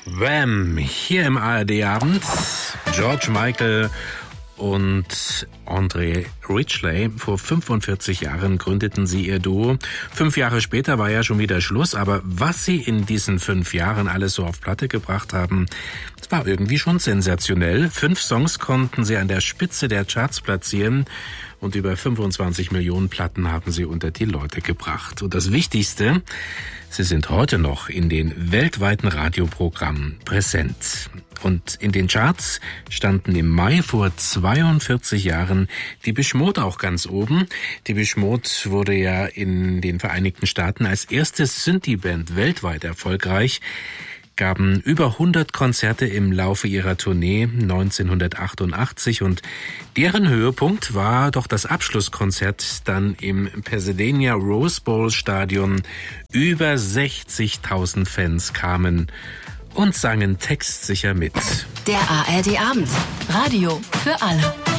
Wham! Hier im ARD-Abend. George Michael und André Ridgeley. Vor 45 Jahren gründeten sie ihr Duo. 5 Jahre später war ja schon wieder Schluss, aber was sie in diesen 5 Jahren alles so auf Platte gebracht haben, das war irgendwie schon sensationell. 5 Songs konnten sie an der Spitze der Charts platzieren und über 25 Millionen Platten haben sie unter die Leute gebracht. Und das Wichtigste, sie sind heute noch in den weltweiten Radioprogrammen präsent. Und in den Charts standen im Mai vor 42 Jahren Depeche Mode auch ganz oben. Depeche Mode wurde ja in den Vereinigten Staaten als erste Synthie-Band weltweit erfolgreich, gaben über 100 Konzerte im Laufe ihrer Tournee 1988 und deren Höhepunkt war doch das Abschlusskonzert dann im Pasadena Rose Bowl Stadion. Über 60.000 Fans kamen und sangen textsicher mit. Der ARD Abend. Radio für alle.